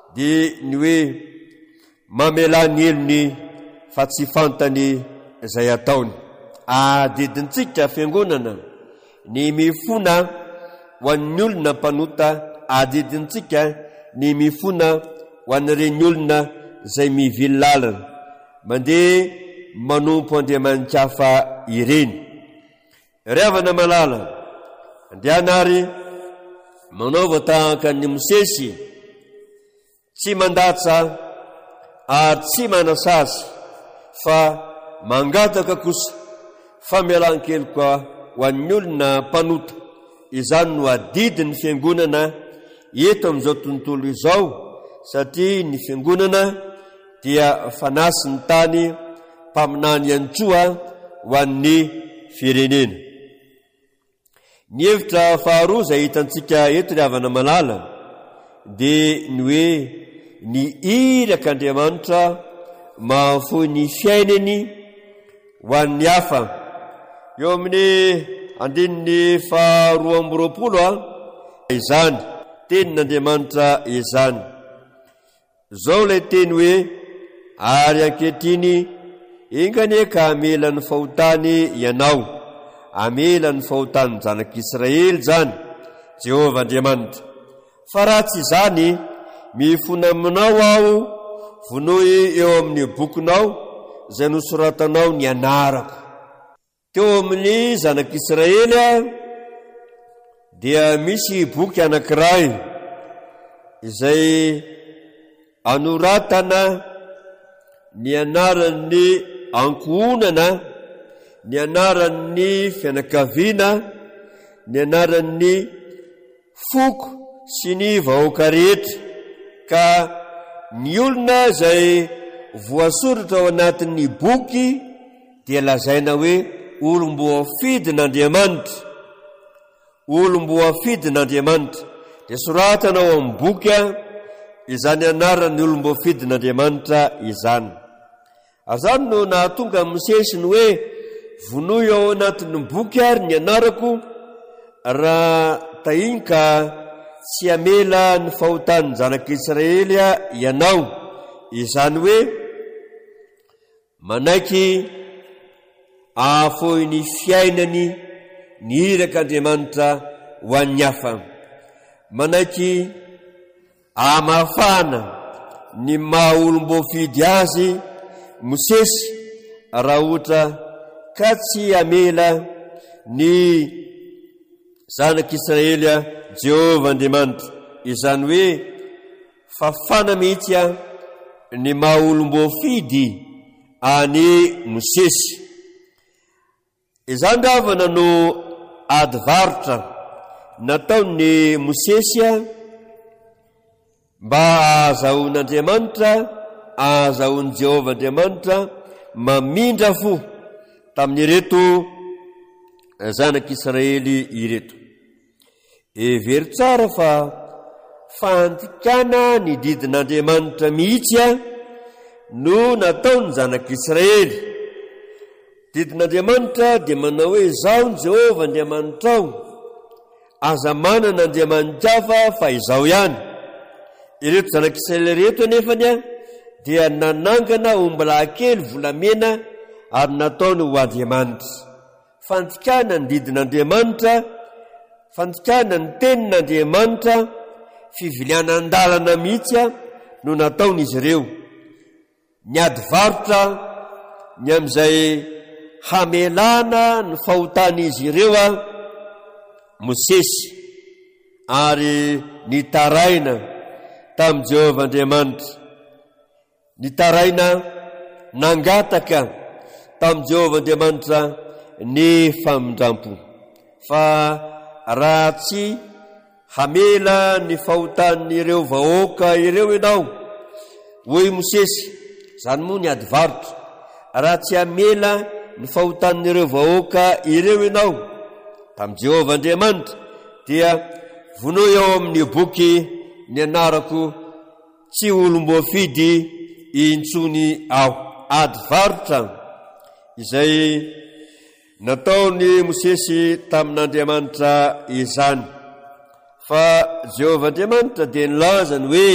dia ny hoe mamelany elony fa tsy fantany izay ataony. Adidintsika fiangonana ny mifona ho an'ny olona mpanota, adidintsika ny mifona ho an'ireny olona izay mivily lalana, mandeha manompo Andriamanitra hafa ireny. Ry havana malala, andehanary manaova tahaka ny Mosesy, tsy mandatsa ary tsy manasazy, fa mangataka kosa famelan-kely koa ho an'ny olona mpanota. Izany no adidin'ny fiangonana eto amin'izao tontolo izao, satria ny fiangonana dia fanasiny tany mpaminany antsoa ho an'ny firenena. Ny hevitra faharoa izay hitantsika eto ry havana malala dia ny hoe ny irak'Andriamanitra mahafoy ny fiainany ho an'ny hafa. Eo amin'ny andininy 220 izany tenin'Andriamanitra izany. Zao ilay teny hoe ary ankehitriny engane ka amela ny fahotany ianao, amela ny fahotany zanak'Israely zany Jehova Andriamanitra. Fa raha tsy izany, mifona aminao aho vonoy eo amin'ny bokinao izay nosoratanao ny anarako. Teo amin'ny zanak'Israely dia misy boky anankiray izay anoratana ny anaran'ny ankohonana, ny anaran'ny fianakaviana, ny anaran'ny foko sy ny vahoaka rehetra. Ka ny olona izay voasoratra ao anatin'ny boky dia lazaina hoe olom-boafidin'Andriamanitra, olom-boafidin'Andriamanitra. Dia soratana ao amin'ny boky izany anaran'ny olom-boafidin'Andriamanitra izany. Azany no nahatonga Mosesy ny hoe vonoy ao anatin'ny boky ary ny anarako, raha tahiny ka tsy amela ny fahotany zanak'Israely ianao. Izany hoe manaiky ahafoy ny fiainany ny irak'Andriamanitra ho an'ny hafa, manaiky amafana ny maha olom-boafidy azy Mosesy raha ohatra ka tsy amela ny zanak'Israely Jehova Andriamanitra. Izany hoe fafana mihitsy ny maha olom-boafidy any Mosesy. Izany ravana no adivarotra nataony Mosesy mba ahazahoan'Andriamanitra, ahazahoan'i Jehova Andriamanitra mamindra fo tamin'ireto zanak'Israely ireto. Every tsara fa fantikana ny didin'Andriamanitra mihitsy no nataony zanak'Israely. Didin'Andriamanitra dia manao hoe izao ny Jehova Andriamanitrao, aza manana Andriamanitra hafa fa izao ihany. Ireto zanak'Israely reto anefany dia nanangana ombilahikely volamena ary nataony ho Andriamanitra. Fantikana ny didin'Andriamanitra, fantikana ny tenin'Andriamanitra, fivilianan-dalana mihitsy no nataony izy ireo. Ny adivarotra ny amin'izay hamelana ny fahotany izy ireo Mosesy, ary nitaraina tamin'i Jehova Andriamanitra. Nitaraina, nangataka tamin'i Jehova Andriamanitra ny famindrampo. Fa raha tsy hamela ny fahotany ireo vahoaka ireo ianao, hoy Mosesy, zany moa ny adivarotra, raha tsy hamela ny fahotan'ireo vahoaka ireo ianao tamin'i Jehova Andriamanitra, dia vonoy ao amin'ny boky ny anarako tsy olom-boafidy intsony aho. Adivarotra izay nataony Mosesy tamin'Andriamanitra izany. Fa Jehova Andriamanitra dia nilazany hoe